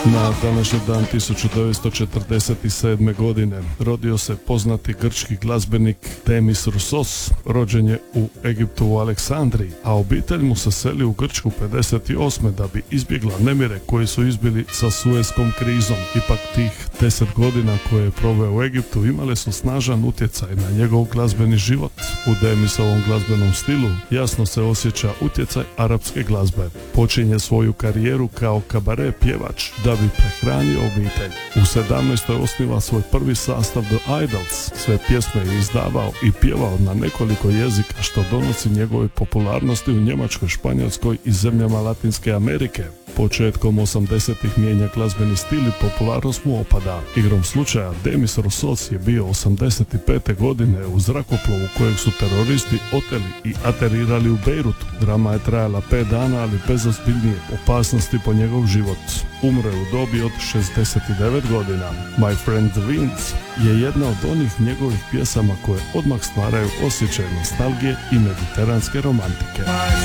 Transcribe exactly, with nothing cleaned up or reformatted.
Na današnji dan tisuću devetsto četrdeset sedme. godine rodio se poznati grčki glazbenik Demis Roussos. Rođen je u Egiptu u Aleksandriji, a obitelj mu se seli u Grčku pedeset osme. da bi izbjegla nemire koji su izbili sa Sueskom krizom. Ipak tih deset godina koje je proveo u Egiptu imale su snažan utjecaj na njegov glazbeni život. U Demisovom glazbenom stilu jasno se osjeća utjecaj arapske glazbe. Počinje svoju karijeru kao kabare pjevač da bi prehranio obitelj. U sedamnaestoj osniva svoj prvi sastav The Idols. Sve pjesme je izdavao i pjevao na nekoliko jezika, što donosi njegove popularnosti u Njemačkoj, Španjolskoj i zemljama Latinske Amerike. Početkom osamdesetih mijenja glazbeni stil i popularnost mu opada. Igrom slučaja Demis Roussos je bio osamdeset pete. godine u zrakoplovu kojeg su teroristi oteli i aterirali u Bejrutu. Drama je trajala pet dana, ali bez ozbiljnije opasnosti po njegov život. Umre u dobi od šezdeset devet godina. My Friend the Winds je jedna od onih njegovih pjesama koje odmah stvaraju osjećaj nostalgije i mediteranske romantike.